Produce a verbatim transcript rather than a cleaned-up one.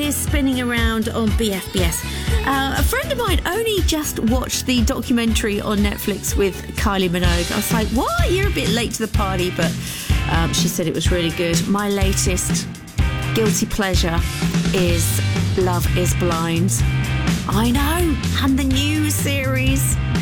is spinning around on B F B S. Uh, a friend of mine only just watched the documentary on Netflix with Kylie Minogue. I was like, what? You're a bit late to the party, but um, she said it was really good. My latest guilty pleasure is Love is Blind. I know, and the new series.